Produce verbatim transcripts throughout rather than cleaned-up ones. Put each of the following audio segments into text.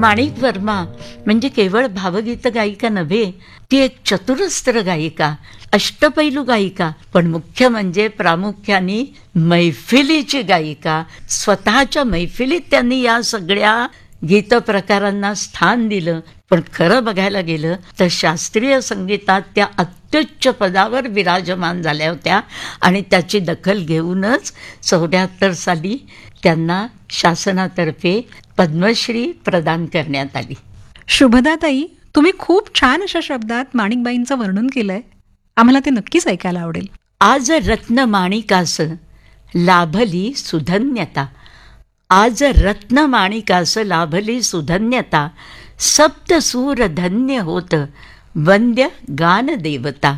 माणिक वर्मा म्हणजे केवळ भावगीत गायिका नव्हे, ती एक चतुरस्त्र गायिका, अष्टपैलू गायिका, पण मुख्य म्हणजे प्रामुख्याने मैफिलीची गायिका. स्वतःच्या मैफिलीत त्यांनी या सगळ्या गीत प्रकारांना स्थान दिलं. पण खरं बघायला गेलं तर शास्त्रीय संगीतात त्या अत्युच्च पदावर विराजमान झाल्या होत्या आणि त्याची दखल घेऊनच चौऱ्याहत्तर साली त्यांना शासनातर्फे पद्मश्री प्रदान करण्यात आली. शुभदाताई, तुम्ही खूप छान अशा शब्दात माणिकबाईंचं वर्णन केलंय. आम्हाला ते नक्कीच ऐकायला आवडेल. आज रत्न माणिकास लाभली सुधन्यता, आज रत्न माणिकास लाभली सुधन्यता, सप्तसूर धन्य होत वंद्य गान देवता.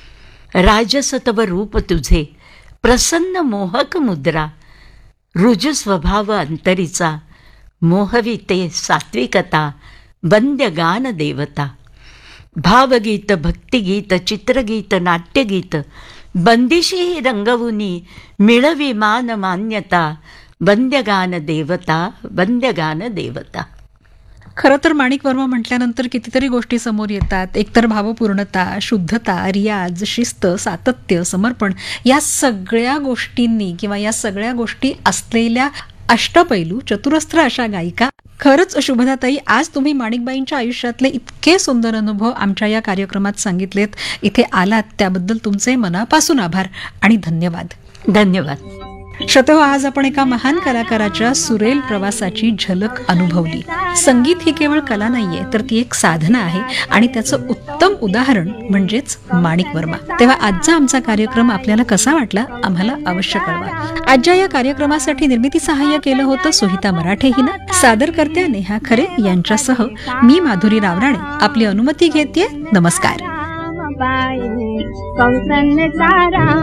राजसतव रूप तुझे प्रसन्न मोहक मुद्रा, रुजु स्वभाव अंतरीचा मोहवी ते सात्विकता, वंद्य गान देवता. भावगीत, भक्तिगीत, चित्रगीत, नाट्यगीत बंदिशी रंगवुनी मिळवी मान मान्यता, वंद्यगान देवता, वंद्यगान देवता. खरं तर माणिक वर्मा म्हटल्यानंतर कितीतरी गोष्टी समोर येतात. एकतर भावपूर्णता, शुद्धता, रियाज, शिस्त, सातत्य, समर्पण या सगळ्या गोष्टींनी किंवा या सगळ्या गोष्टी असलेल्या अष्टपैलू चतुरस्त्र अशा गायिका. खरंच शुभदाताई, आज तुम्ही माणिकबाईंच्या आयुष्यातले इतके सुंदर अनुभव आमच्या या कार्यक्रमात सांगितलेत. इथे आलात त्याबद्दल तुमचे मनापासून आभार आणि धन्यवाद. धन्यवाद. श्रोतेहो, आज आपण एका महान कलाकाराच्या सुरेल प्रवासाची झलक अनुभवली. संगीत ही केवळ कला नाहीये, तर ती एक साधना आहे आणि त्याचं उत्तम उदाहरण म्हणजेच माणिक वर्मा. तेव्हा आजचा आमचा कार्यक्रम आपल्याला कसा वाटला आम्हाला अवश्य कळवा. आजच्या या कार्यक्रमासाठी निर्मिती सहाय्य केलं होतं सुहिता मराठे हिनं. सादरकर्त्या नेहा खरे यांच्यासह मी माधुरी रावराणे आपली अनुमती घेतेय. नमस्कार.